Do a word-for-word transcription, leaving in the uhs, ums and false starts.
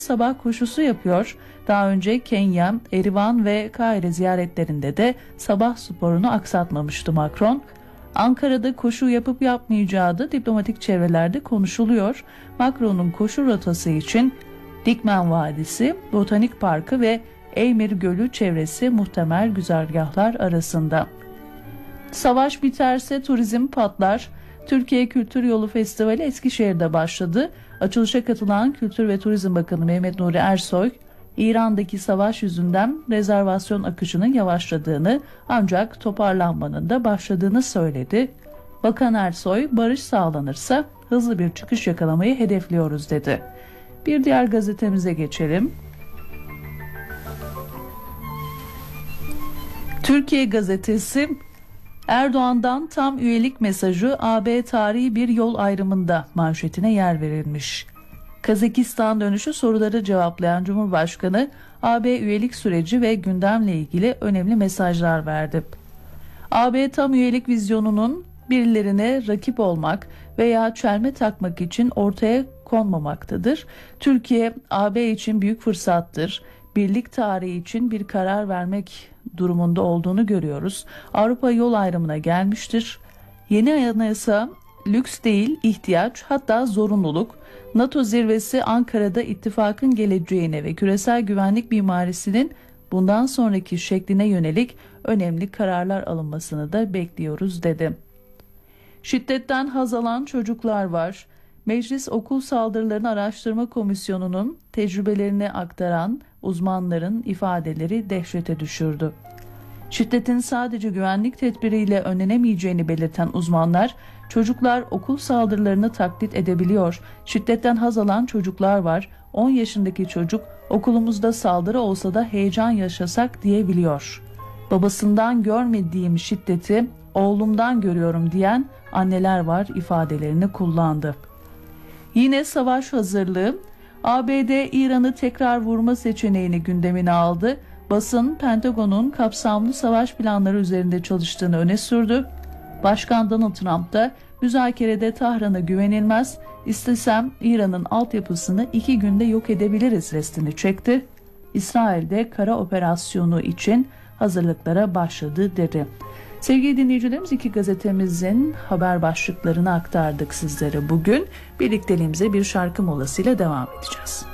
sabah koşusu yapıyor. Daha önce Kenya, Erivan ve Kahire ziyaretlerinde de sabah sporunu aksatmamıştı Macron. Ankara'da koşu yapıp yapmayacağı da diplomatik çevrelerde konuşuluyor. Macron'un koşu rotası için Dikmen Vadisi, Botanik Parkı ve Eymir Gölü çevresi muhtemel güzergahlar arasında. Savaş biterse turizm patlar. Türkiye Kültür Yolu Festivali Eskişehir'de başladı. Açılışa katılan Kültür ve Turizm Bakanı Mehmet Nuri Ersoy, İran'daki savaş yüzünden rezervasyon akışının yavaşladığını ancak toparlanmanın da başladığını söyledi. Bakan Ersoy, barış sağlanırsa hızlı bir çıkış yakalamayı hedefliyoruz dedi. Bir diğer gazetemize geçelim. Türkiye Gazetesi, Erdoğan'dan tam üyelik mesajı A B tarihi bir yol ayrımında manşetine yer verilmiş. Kazakistan dönüşü soruları cevaplayan Cumhurbaşkanı A B üyelik süreci ve gündemle ilgili önemli mesajlar verdi. A B tam üyelik vizyonunun birilerine rakip olmak veya çelme takmak için ortaya konmamaktadır. Türkiye A B için büyük fırsattır. Birlik tarihi için bir karar vermek durumunda olduğunu görüyoruz. Avrupa yol ayrımına gelmiştir. Yeni anayasa lüks değil, ihtiyaç, hatta zorunluluk. NATO zirvesi Ankara'da ittifakın geleceğine ve küresel güvenlik mimarisinin bundan sonraki şekline yönelik önemli kararlar alınmasını da bekliyoruz dedi. Şiddetten haz alan çocuklar var. Meclis Okul Saldırılarını Araştırma Komisyonu'nun tecrübelerini aktaran uzmanların ifadeleri dehşete düşürdü. Şiddetin sadece güvenlik tedbiriyle önlenemeyeceğini belirten uzmanlar, çocuklar okul saldırılarını taklit edebiliyor. Şiddetten haz alan çocuklar var. on yaşındaki çocuk okulumuzda saldırı olsa da heyecan yaşasak diyebiliyor. Babasından görmediğim şiddeti oğlumdan görüyorum diyen anneler var ifadelerini kullandı. Yine savaş hazırlığı, A B D İran'ı tekrar vurma seçeneğini gündemine aldı. Basın, Pentagon'un kapsamlı savaş planları üzerinde çalıştığını öne sürdü. Başkan Donald Trump da müzakerede Tahran'a güvenilmez, istesem İran'ın altyapısını iki günde yok edebiliriz restini çekti. İsrail'de kara operasyonu için hazırlıklara başladı dedi. Sevgili dinleyicilerimiz, iki gazetemizin haber başlıklarını aktardık sizlere bugün. Birlikteliğimize bir şarkı molasıyla devam edeceğiz.